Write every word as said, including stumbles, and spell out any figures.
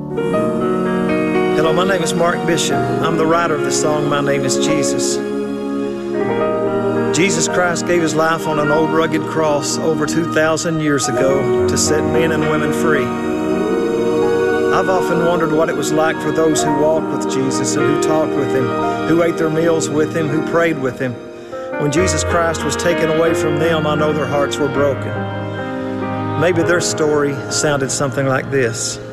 Hello, my name is Mark Bishop. I'm the writer of the song, My Name is Jesus. Jesus Christ gave his life on an old rugged cross over two thousand years ago to set men and women free. I've often wondered what it was like for those who walked with Jesus and who talked with him, who ate their meals with him, who prayed with him. When Jesus Christ was taken away from them, I know their hearts were broken. Maybe their story sounded something like this.